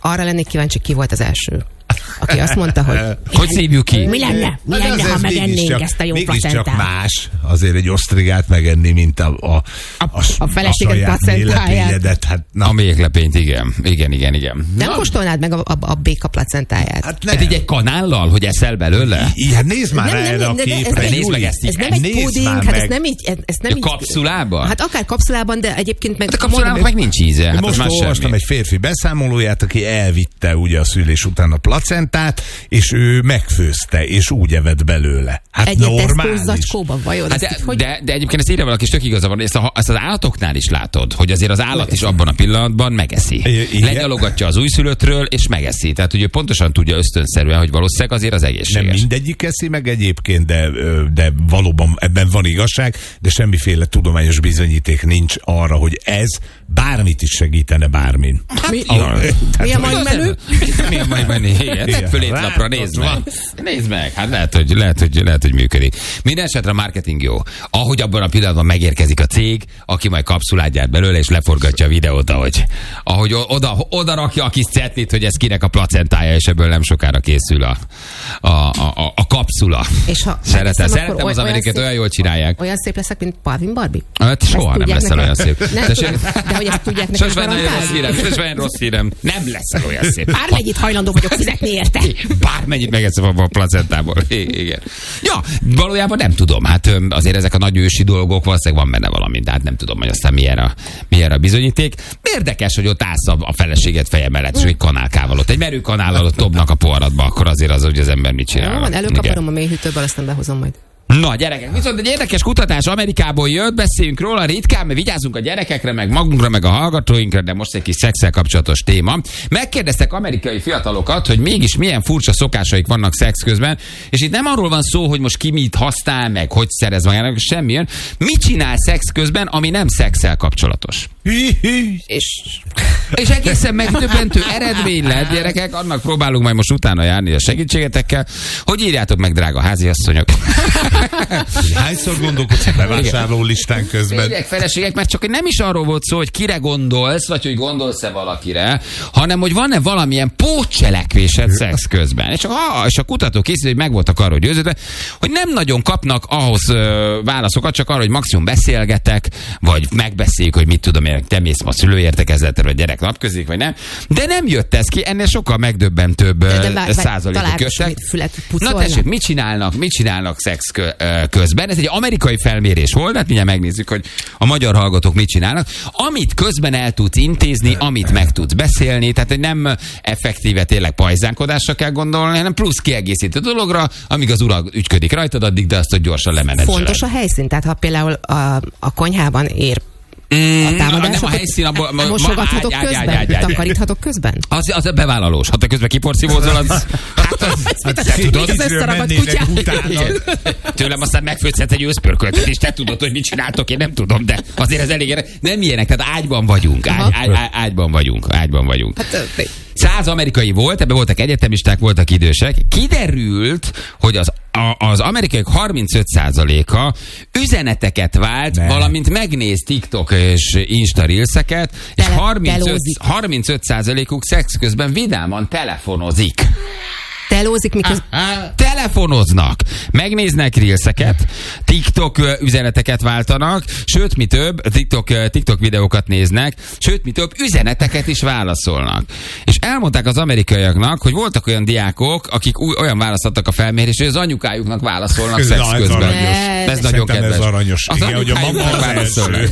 arra lennék kíváncsi, ki volt az első, aki azt mondta, hogy szívjuk ki? Mi lenne, ha megennénk ezt a jó placentát? Mégiscsak más azért egy osztrigát megenni, mint a feleséged placentáját. Hát, a méhlepényt, igen. Nem kóstolnád meg a béka placentáját? Hát így egy kanállal, hogy eszel belőle? Hát nézd már erre a képre. Nézd meg ezt így. Ez nem egy puding, hát ez nem így. Kapszulában? Hát akár kapszulában, de egyébként meg... Hát a kapszulában meg nincs íze. Hát most olvastam egy férfi beszámolóját, aki elvitte ugye a szülés után a placentát, és ő megfőzte, és úgy evett belőle. Hát egy normális. Zacskóban vajon? Hát de egyébként ezt írja valaki, és tök igaza van, ezt az állatoknál is látod, hogy azért az állat is abban a pillanatban megeszi. Lenyalogatja az újszülöttről, és megeszi. Tehát ugye pontosan tudja ösztönszerűen, hogy valószínűleg azért az egészséges. Nem mindegyik eszi meg egyébként, de valóban ebben van igazság, de semmiféle tudományos bizonyíték nincs arra, hogy ez bármit is segítene bármin. Mi a mai menü? Mi a mai menü? Igen, tedd föl étlapra, nézd meg. Nézd meg, hát lehet, hogy működik. Minden esetre a marketing jó. Ahogy abban a pillanatban megérkezik a cég, aki majd kapszulát gyárt belőle, és leforgatja a videót, ahogy oda rakja a kis cetlit, hogy ez kinek a placentája, és ebből nem sokára készül a kapszula. Szeretem az Amerikát, olyan jól csinálják. Olyan szép leszek, mint Parvin Barbie? Hát soha nem leszel olyan szép. De hogy ezt tudják nekem garantálni? Sosem rossz hírem. Nem leszel olyan szép. Bármennyit hajlandó vagyok fizetni érte. Bármennyit megeszem abban a placentából. Igen. Ja, valójában nem tudom. Hát azért ezek a nagy ősi dolgok, valószínűleg van benne valami, de hát nem tudom, hogy aztán milyen a bizonyíték. Érdekes, hogy ott állsz a feleséget feje mellett, és egy kanálkával ott, egy merőkanállal ott dobnak a poharatba, akkor azért az, hogy az ember mit csinál. Van, előkaparom a mélyhűtőből, aztán behozom majd. Na, gyerekek, viszont egy érdekes kutatás Amerikából jött, beszéljünk róla ritkán, mert vigyázzunk a gyerekekre, meg magunkra, meg a hallgatóinkra, de most egy kis szexszel kapcsolatos téma. Megkérdeztek amerikai fiatalokat, hogy mégis milyen furcsa szokásaik vannak szex közben, és itt nem arról van szó, hogy most ki mit használ, meg hogy szerez magának, semmilyen. Mit csinál szex közben, ami nem szexszel kapcsolatos? És egészen megdöbbentő eredmény lett, gyerekek, annak próbálunk majd most utána járni a segítségetekkel, hogy írjátok meg, drága háziasszonyok. Hányszor gondolkodsz a bevásárló listán közben? Férjek, feleségek, mert csak nem is arról volt szó, hogy kire gondolsz, vagy hogy gondolsz-e valakire, hanem hogy van-e valamilyen pótcselekvésed szex közben. És a kutató készít, hogy meg voltak arról győződve, hogy nem nagyon kapnak ahhoz válaszokat, csak arra, hogy maximum beszélgetek, vagy megbeszéljük, hogy mit tudom én, te mész ma szülőértekezletre, vagy gyerek napközik, vagy nem. De nem jött ez ki, ennél sokkal megdöbbentőbb százalékok jöttek. Na tessék, mit csinálnak szex közben? Ez egy amerikai felmérés volt, hát mindjárt megnézzük, hogy a magyar hallgatók mit csinálnak. Amit közben el tudsz intézni, amit meg tudsz beszélni, tehát nem effektíve tényleg pajzánkodásra kell gondolni, hanem plusz kiegészítő dologra, amíg az ura ügyködik rajtad, addig, de azt, hogy gyorsan lemenedzseled. Fontos a helyszín, tehát ha például a konyhában ér a támadások, nem a helyszín, mosogathatok közben? Takaríthatok közben? Az bevállalós. Ha te közben kiporszívózol, az... te tudod, az összerabadt kutyát. Tőlem aztán megfőzhetsz egy őszpörköltet, és te tudod, hogy mit csináltok, én nem tudom, de azért ez elég... Nem ilyenek, tehát ágyban vagyunk. Ágyban vagyunk. 100 amerikai volt, ebben voltak egyetemisták, voltak idősek. Kiderült, hogy az amerikaiak 35%-a üzeneteket vált, valamint megnéz TikTok és Insta Reelseket, és 35%-uk szex közben vidáman telefonozik. Telózik, telefonoznak, megnéznek reelseket, TikTok üzeneteket váltanak, sőt, mi több, TikTok videókat néznek, sőt, mi több, üzeneteket is válaszolnak. És elmondták az amerikaiaknak, hogy voltak olyan diákok, akik olyan választottak a felmérésre, hogy az anyukájuknak válaszolnak szex közben. Ez nagyon kedves. Ez aranyos. Az anyukájuknak válaszolnak.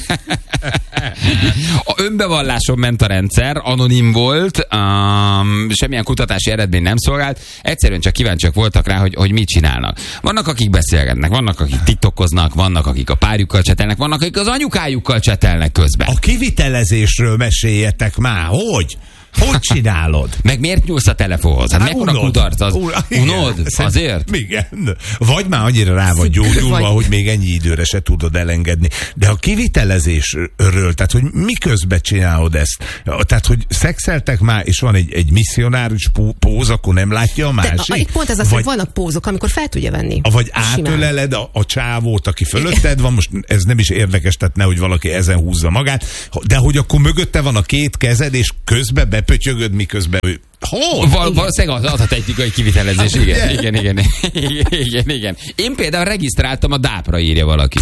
A önbevalláson ment a rendszer, anonim volt, semmilyen kutatási eredmény nem szolgált, egyszerűen csak kíváncsiak voltak rá, hogy mit csinálnak. Vannak, akik beszélgetnek, vannak, akik tiktokoznak, vannak, akik a párjukkal csetelnek, vannak, akik az anyukájukkal csetelnek közben. A kivitelezésről meséljetek már, hogy? Hogy csinálod? Meg miért nyúlsz a telefonhoz? Hát mekkora kudarc az? Unod? Azért? Igen. Vagy már annyira rá vagy gyógyulva, hogy még ennyi időre se tudod elengedni. De a kivitelezésről, tehát hogy miközben csinálod ezt? Tehát, hogy szexeltek már, és van egy misszionárius póz, akkor nem látja a másik? Itt pont ez az, hogy vannak pózok, amikor fel tudja venni. Vagy átöleled a csávót, aki fölötted van, most ez nem is érdekes, tehát nehogy valaki ezen húzza magát, de hogy akkor mögötte van a két kezed, és közben pötyögöd, miközben ő... Valószínűleg az a technikai kivitelezés, igen. Én például regisztráltam a DÁP-ra, írja valaki.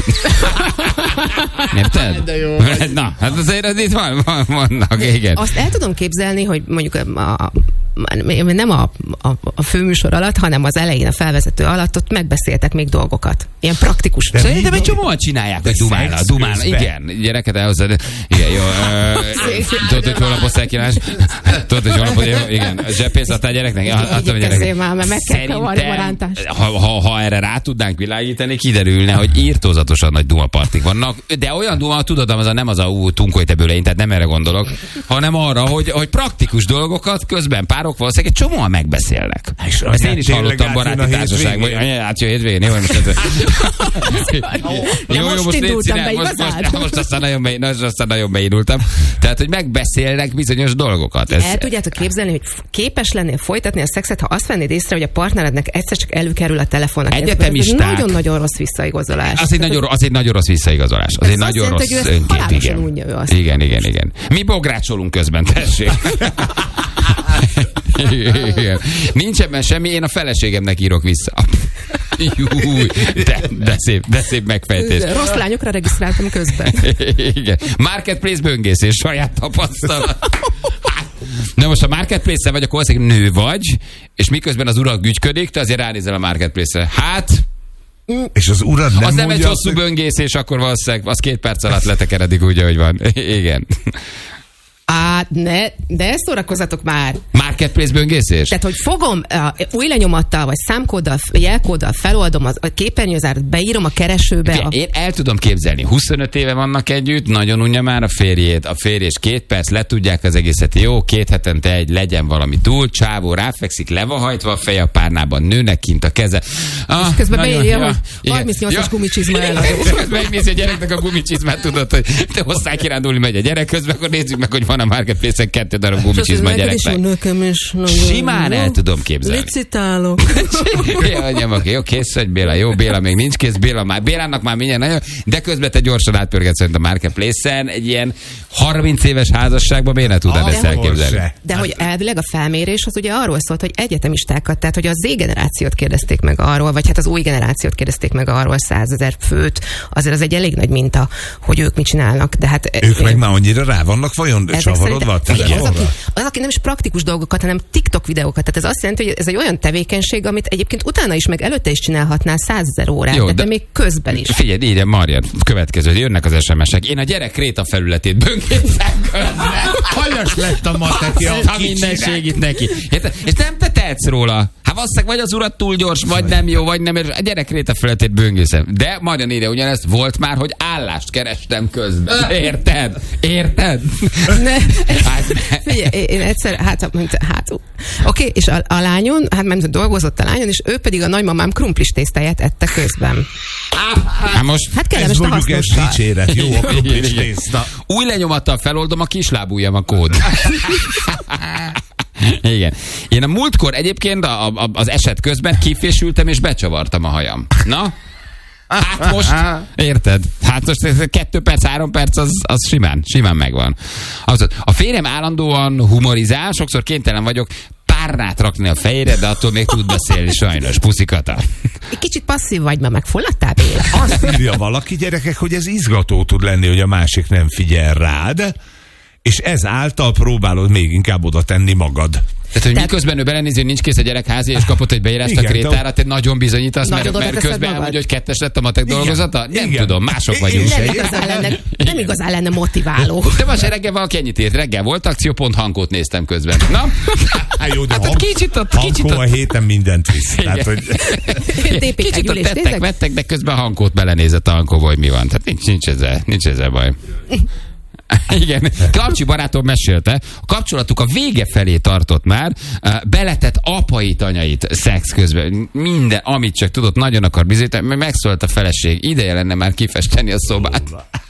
Érted? De jó. Na, hát azért itt vannak, igen. Azt el tudom képzelni, hogy mondjuk nem a főműsor alatt, hanem az elején a felvezető alatt ott megbeszéltek még dolgokat. Ilyen praktikus. Szerintem egy csomóan csinálják, hogy dumálnak. Igen, gyereket elhozzad. Igen, jó. Tudod, hogy hol a posztelkínás? Tudod, hogy hol a posztelkínás? Igen. Zseppénzt adtál gyereknek? Igyekezzél már, mert meg kell kavarni a rántást. Ha erre rá tudnánk világítani, kiderülne, hogy írtózatosan nagy dumapartik vannak. De olyan duma, tudod, nem az a tunkolj te bőle, tehát nem erre gondolok, hanem arra, hogy praktikus dolgokat közben párok valószínűleg egy csomóan megbeszélnek. Ezt én is hallottam baráti társaságban. Átjön hétvégén, jó, most aztán nagyon beindultam. Tehát, hogy megbeszélnek bizonyos dolgokat. El tudjátok képzelni, hogy képes lennél folytatni a szexet, ha azt vennéd észre, hogy a partnerednek egyszer csak előkerül a telefonnak. Egyetemisták. Nagyon-nagyon rossz visszaigazolás. Az egy nagyon rossz visszaigazolás. Az egy nagyon rossz önkép. Igen. Mi bográcsolunk közben, tessék. Igen. Nincs ebben semmi, én a feleségemnek írok vissza. Júj, de szép megfejtés. Rossz lányokra regisztráltam közben. Igen. Marketplace böngészés, saját tapasztalat. Na most a Marketplace-en vagy, akkor valószínűleg nő vagy, és miközben az urak gügyködik, te azért ránézel a Marketplace-re. Hát... És az urad nem az nem egy hosszú hogy... böngészés, akkor valószínűleg az 2 perc alatt letekeredik úgy, ahogy van. Igen. De ezt szórakozzatok már. Marketplace böngészés? Tehát, hogy fogom új lenyomattal, vagy számkóddal, jelkóddal feloldom a képernyőzárat, beírom a keresőbe. Én el tudom képzelni. 25 éve vannak együtt, nagyon unja már a férjét. A férj és 2 perc, letudják az egészet. Jó, 2 hetente egy, legyen valami túl. Csávó ráfekszik, le van hajtva a feje a párnában, nőnek kint a keze. És közben beírja, hogy 38-as gumicsizma eladó. Megnézi a gyereknek a gumicsizmát, tudod, hogy te hozzá kirándulni megy a gyerek közben, akkor nézzük meg, hogy van a Marketplace-en 2 darab gumicsizma a gyereknek. Simán el tudom képzelni. Licitálok. Jó, kész vagy Béla. Jó, Béla még nincs kész. Bélának már mindjárt nagyon, de közben te gyorsan átpörgetsz szerint a Marketplace-en egy ilyen 30 éves házasságban miért ne tudnád ezt elképzelni? De hogy elvileg a felmérés az ugye arról szólt, hogy egyetemistákat, tehát hogy a Z-generációt kérdezték meg arról, vagy hát az új generációt kérdezték meg arról 100 000 főt, azért az egy elég nagy minta, hogy ők mit csinálnak. De hát ők meg már annyira rá vannak vajon csavarodva a telefonra? Az, aki nem is praktikus dolgokat, hanem TikTok videókat. Tehát ez azt jelenti, hogy ez egy olyan tevékenység, amit egyébként utána is, meg előtte is csinálhatnál 100 000 órát, jó, de még közben is. Figyelj, írja Marian, következő, jönnek az SMS-ek. Én a gyerek kréta felületét böngészem közben. Hajas lett a mateki a mindenségit neki. És nem te tehetsz róla. Hát valószínűleg vagy az urat túl gyors, vagy nem jó, vagy nem. A gyerek kréta felületét böngészem. De Marian írja ugyanezt, volt már, hogy állást kerestem közben. Érted? Figyelj, én egyszer, oké, és a lányon, dolgozott a lányon, és ő pedig a nagymamám krumplis tésztáját ette közben. Hát kellemes a hasznossal. Ez dicséret, jó a krumplis tészta. Új lenyomattal feloldom a kislábujjam a kód. Igen. Én a múltkor egyébként az eset közben kifésültem és becsavartam a hajam. Na? Hát most, érted? Hát most 2 perc, 3 perc, az simán megvan. A férjem állandóan humorizál, sokszor kénytelen vagyok párnát rakni a fejére, de attól még tud beszélni sajnos. Puszikata. Egy kicsit passzív vagy, mert megfulladtál, Béla? Azt írja valaki, gyerekek, hogy ez izgató tud lenni, hogy a másik nem figyel rád, és ezáltal próbálod még inkább oda tenni magad. Tehát, hogy miközben ő belenézi, hogy nincs kész a gyerekházi, és kapott egy beírást a krétára, te nagyon bizonyítasz, mert közben elmondja, hogy 2-es lett a matek dolgozata? Nem tudom, mások vagyunk. Nem igazán lenne motiváló. De most reggel valaki ennyit írt. Reggel volt akció, pont Hankót néztem közben. Na? Jó, de Hankó a héten mindent visz. Kicsit ott tettek, de közben Hankót belenézett a Hankóba, hogy mi van. Tehát nincs ezzel baj. Igen. Kapcsi barátom mesélte, a kapcsolatuk a vége felé tartott már, beletett apait, anyait szex közben. Minden, amit csak tudott, nagyon akar bizonyítani, mert megszólalt a feleség. Ideje lenne már kifesteni a szobát.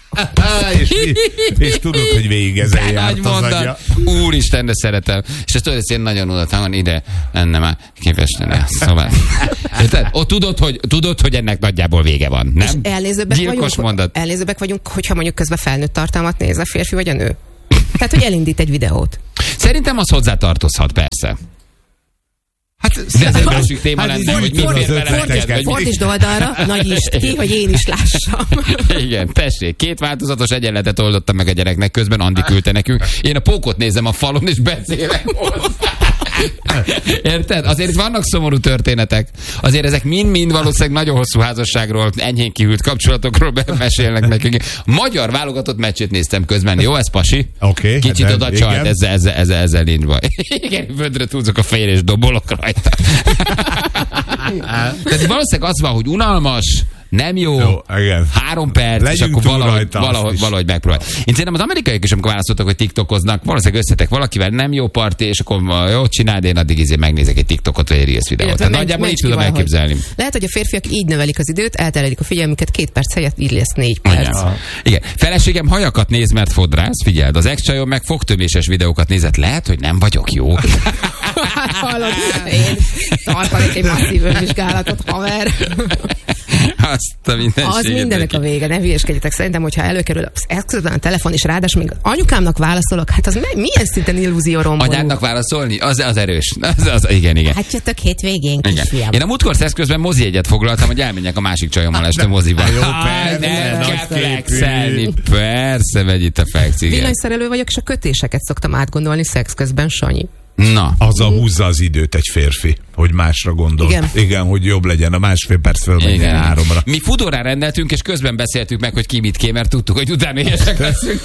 és tudod, hogy végezel járt az agya. Úristen, de szeretem. És ezt tudod, én nagyon unattam, ide lenne már kifesteni a szobát. Ott tudod, hogy ennek nagyjából vége van, nem? És elnézőbbek vagyunk, hogyha mondjuk közben felnőtt tartalmat néz a férfi vagy a nő. Tehát, hogy elindít egy videót. Szerintem az hozzátartozhat, persze. Hát de ez egy másik téma lenne, hogy mi fér bele neked. Fordítsd oldalra, nagyítsd ki, hogy én is lássam. Igen, tessék, 2 változatos egyenletet oldottam meg a gyereknek, közben Andi küldte nekünk. Én a pókot nézem a falon, és beszélek hozzá. Érted? Azért itt vannak szomorú történetek. Azért ezek mind-mind valószínűleg nagyon hosszú házasságról, enyhén kihűlt kapcsolatokról mesélnek nekünk. Magyar válogatott meccsét néztem közben. Jó, ez pasi? Oké. Kicsit oda csalt, ezzel nincs baj. Igen, földre túlzok a fejére, és dobolok rajta. Tehát valószínűleg az van, hogy unalmas, nem jó, 3 perc, legyünk, és akkor valahogy megpróbál. Én szerintem az amerikaiak is, amikor választottak, hogy tiktokoznak, valószínűleg összetek valakivel, nem jó parti, és akkor jó, csináld, én addig megnézek egy TikTokot, vagy egy Reels videót. Tehát nagyjából így tudom elképzelni. Lehet, hogy a férfiak így növelik az időt, elterelik a figyelmüket 2 perc helyett, így lesz 4 perc. Igen. Feleségem hajakat néz, mert fodrász, figyeld, az ex-csajom meg fogtöméses videókat nézett. Lehet, hogy nem vagyok jó. Hát hallod, én tartanék egy masszív önvizsgálatot, haver. Az mindenek a vége, ne hülyeskedjetek. Szerintem, hogyha előkerül az eszközben a telefon, és ráadásul még anyukámnak válaszolok, hát az milyen szinten illúzióromboló. Anyádnak válaszolni? Az erős. Igen. Hát jöttök hétvégén, kisfiam. Én a múltkor eszközben mozijegyet foglaltam, hogy elmenjek a másik csajommal este moziba. Nem kell flexelni. Persze, megy itt a flex, igen. Villanyszerelő vagyok, és a kötéseket szoktam átgondolni szex közben, Sanyi. Na. Azzal húzza az időt egy férfi, hogy másra gondol. Igen, hogy jobb legyen, a másfél perc fölmenjen 3-ra. Mi Fudorán rendeltünk, és közben beszéltük meg, hogy ki mit kér, mert tudtuk, hogy utána éhesek leszünk.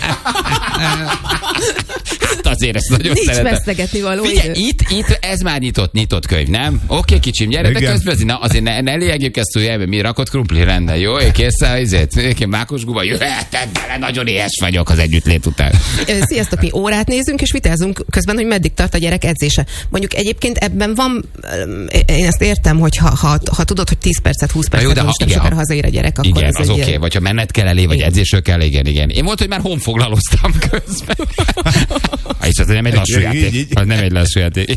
Hát azért ezt nagyon nincs szeretem. vesztegetni való. Figyelj, itt ez már nyitott könyv, nem? Oké, kicsim, gyere, de közben azért ne légjük ezt újjába, mi rakott krumpli rendel, jó? Kész én mákos guba, jöheted bele, nagyon éhes vagyok az együttlét után. Sziasztok, mi órát nézünk, és vitázunk közben, hogy meddig tart a gyerek edzése. Mondjuk egyébként ebben van, én ezt értem, hogy ha tudod, hogy 10 percet, 20 percet, most nem sokára hazaér a gyerek, akkor igen, ez az oké, vagy ha menet kell elé, vagy edzésről kell, igen. Én volt, hogy már honfoglaloztam közben. És az nem egy lassú játék. Az nem egy lassú játék.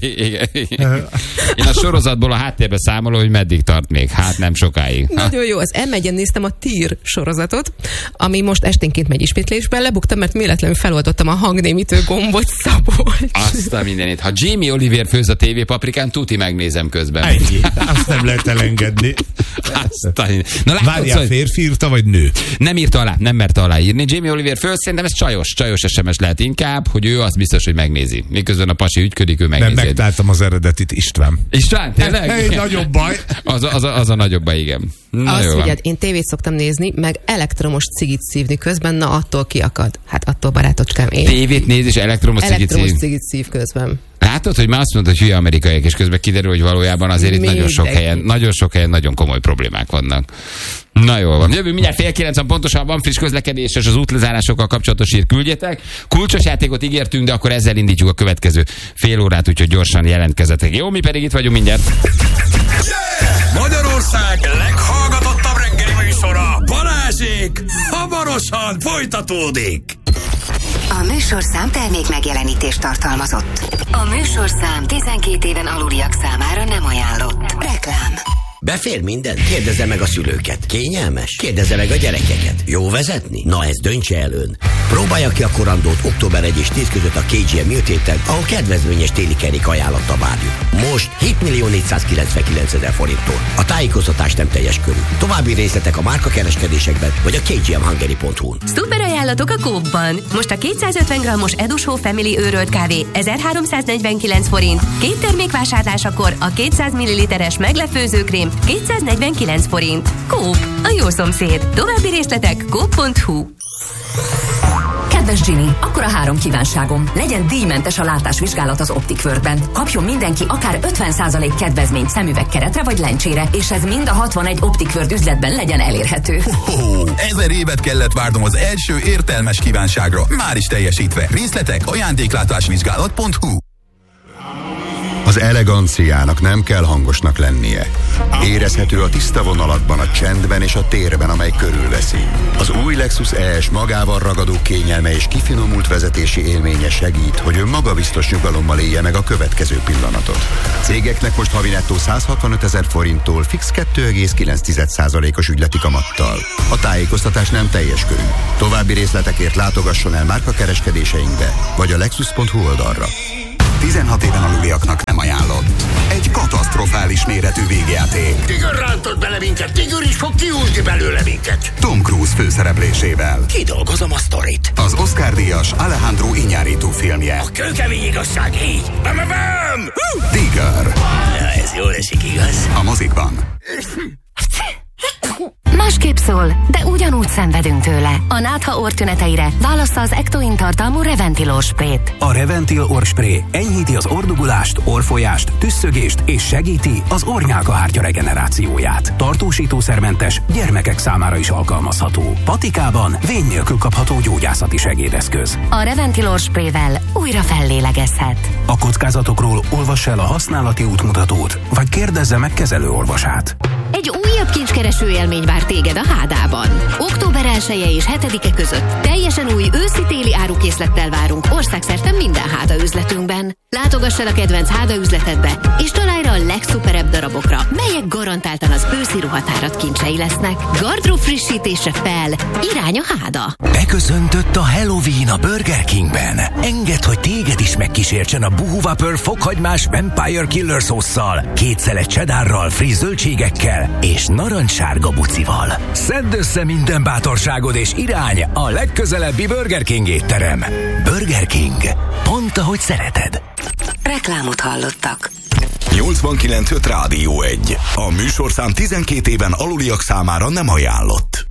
Én a sorozatból a háttérbe számolom, hogy meddig tart még. Hát nem sokáig. Nagyon jó. Az M1-en néztem a TIR sorozatot, ami most esténként megy ismétlésben. Lebuktam, mert véletlenül feloldottam a hangnémítő gombot, Szabolcs. Azt a mindenit. Ha Jamie Oliver főz a TV Paprikán, tuti megnézem közben. Ennyi. Azt nem lehet elengedni. Várjál, férfi írta, vagy nő? Nem írta alá, nem merte aláírni. Jamie Oliver föl, szerintem ez csajos SMS lehet inkább, hogy ő az biztos, hogy megnézi. Miközben a pasi ügyködik, ő megnézi. Nem megtaláltam az eredetit, István. István, tényleg? Egy nagyobb baj. Az a nagyobb baj, igen. Azt figyeld, én tévét szoktam nézni, meg elektromos cigit szívni közben, na attól kiakad. Hát attól, barátocskám, én. Tévét néz és elektromos cigit szív közben. Látod, hogy már azt mondod, hogy hülye amerikaiak, és közben kiderül, hogy valójában azért itt nagyon sok helyen nagyon komoly problémák vannak. Na jól van. Jövő mindjárt 8:30 pontosan, van friss közlekedés, és az útlezárásokkal kapcsolatos hírt küldjetek. Kulcsos játékot ígértünk, de akkor ezzel indítjuk a következő fél órát, úgyhogy gyorsan jelentkezzetek. Jó, mi pedig itt vagyunk mindjárt. Magyarország leghallgatottabb reggeli műsora, Balázsék, hamarosan folytatódik. A műsorszám termék megjelenítést tartalmazott. A műsorszám 12 éven aluliak számára nem ajánlott. Reklám. Befér minden? Kérdezze meg a szülőket. Kényelmes? Kérdezze meg a gyerekeket. Jó vezetni? Na ezt döntse el ön. Próbálja ki a korandót október 1 és 10 között a KGM Műtéten, ahol kedvezményes téli kerék ajánlatta várjuk. Most 7.499.000 forinttól. A tájékoztatás nem teljes körű. További részletek a márkakereskedésekben vagy a kgmhungary.hu-n. Szuper ajánlatok a Coop-ban. Most a 250 g-os Edushow Family őrölt kávé 1349 forint. 2 termék vásárlásakor a 200 ml-es meglepőzőkrém 249 forint. Coop, a jó szomszéd. További részletek coop.hu. Kedves Ginny, akkor a 3 kívánságom. Legyen díjmentes a látásvizsgálat az Optic World-ben. Kapjon mindenki akár 50% kedvezményt szemüvegkeretre vagy lencsére, és ez mind a 61 Optic World üzletben legyen elérhető. 1000 évet kellett várnom az első értelmes kívánságra. Már is teljesítve. Részletek ajándéklátásvizsgálat.hu. Az eleganciának nem kell hangosnak lennie. Érezhető a tiszta vonalakban, a csendben és a térben, amely körülveszi. Az új Lexus ES magával ragadó kényelme és kifinomult vezetési élménye segít, hogy ön magabiztos nyugalommal élje meg a következő pillanatot. Cégeknek most havi nettó 165 000 forinttól fix 2,9%-os ügyleti kamattal. A tájékoztatás nem teljes körű. További részletekért látogasson el márkakereskedéseinkbe, vagy a lexus.hu oldalra. 16 éven aluliaknak nem ajánlott. Egy katasztrofális méretű végjáték. Tigör rántott bele minket, Tigör is fog kiúzni belőle minket. Tom Cruise főszereplésével. Kidolgozom a sztorit. Az Oscar-díjas Alejandro Iñárritu filmje. A kőkemény igazság, így. Bam! Tigör. Ja, ez jól esik, igaz? A mozikban. Másképp szól, de ugyanúgy szenvedünk tőle. A nátha orrtüneteire válassza az Ectoin tartalmú Reventil orrsprét. A Reventil orrspré enyhíti az orrdugulást, orrfolyást, tüsszögést és segíti az orrnyálkahártya regenerációját. Tartósítószermentes, gyermekek számára is alkalmazható. Patikában vény nélkül kapható gyógyászati segédeszköz. A Reventil orrsprével újra fellélegezhet. A kockázatokról olvass el a használati útmutatót, vagy kérdezze meg kezelőorvosát. Egy újabb kincskereső élmény vár téged a Hádában. Október 1-e és 7-e között teljesen új őszi-téli árukészlettel várunk országszerte minden Háda üzletünkben. Látogass el a kedvenc Háda üzletedbe, és találj rá a legszuperebb darabokra, melyek garantáltan az őszi ruhatárat kincsei lesznek. Gardrób frissítésre fel, irány a Háda. Beköszöntött a Halloween a Burger Kingben. Engedd, hogy téged is megkísértsen a Buhu Whopper fokhagymás Vampire Killer szósszal, 2 szelet cheddarral, friss zöldségekkel és narancssárga bucival. Szedd össze minden bátorságod és irány a legközelebbi Burger King étterem. Burger King. Pont ahogy szereted. Reklámot hallottak. 89.5 Rádió 1. A műsorszám 12 éven aluliak számára nem ajánlott.